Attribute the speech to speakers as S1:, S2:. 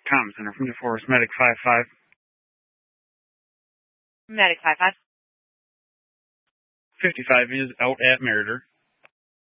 S1: Comm Center from the Forest Medic 55.
S2: Medic 55.
S1: 55 is out at Meritor.